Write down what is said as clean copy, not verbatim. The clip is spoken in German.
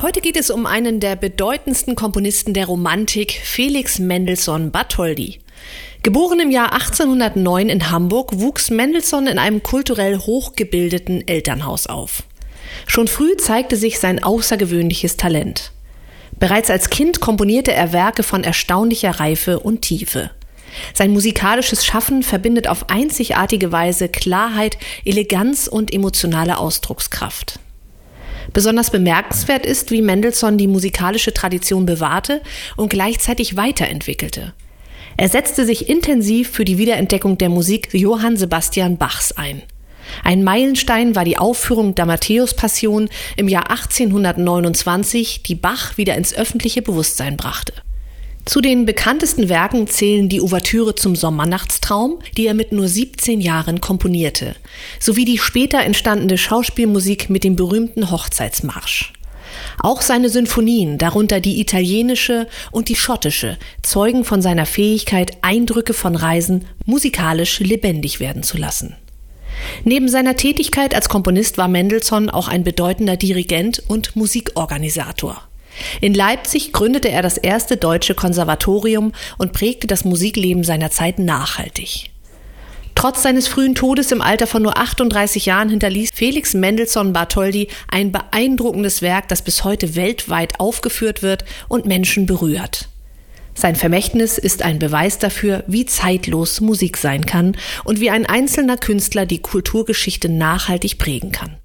Heute geht es um einen der bedeutendsten Komponisten der Romantik, Felix Mendelssohn Bartholdy. Geboren im Jahr 1809 in Hamburg, wuchs Mendelssohn in einem kulturell hochgebildeten Elternhaus auf. Schon früh zeigte sich sein außergewöhnliches Talent. Bereits als Kind komponierte er Werke von erstaunlicher Reife und Tiefe. Sein musikalisches Schaffen verbindet auf einzigartige Weise Klarheit, Eleganz und emotionale Ausdruckskraft. Besonders bemerkenswert ist, wie Mendelssohn die musikalische Tradition bewahrte und gleichzeitig weiterentwickelte. Er setzte sich intensiv für die Wiederentdeckung der Musik Johann Sebastian Bachs ein. Ein Meilenstein war die Aufführung der Matthäus-Passion im Jahr 1829, die Bach wieder ins öffentliche Bewusstsein brachte. Zu den bekanntesten Werken zählen die Ouvertüre zum Sommernachtstraum, die er mit nur 17 Jahren komponierte, sowie die später entstandene Schauspielmusik mit dem berühmten Hochzeitsmarsch. Auch seine Sinfonien, darunter die italienische und die schottische, zeugen von seiner Fähigkeit, Eindrücke von Reisen musikalisch lebendig werden zu lassen. Neben seiner Tätigkeit als Komponist war Mendelssohn auch ein bedeutender Dirigent und Musikorganisator. In Leipzig gründete er das erste deutsche Konservatorium und prägte das Musikleben seiner Zeit nachhaltig. Trotz seines frühen Todes im Alter von nur 38 Jahren hinterließ Felix Mendelssohn Bartholdy ein beeindruckendes Werk, das bis heute weltweit aufgeführt wird und Menschen berührt. Sein Vermächtnis ist ein Beweis dafür, wie zeitlos Musik sein kann und wie ein einzelner Künstler die Kulturgeschichte nachhaltig prägen kann.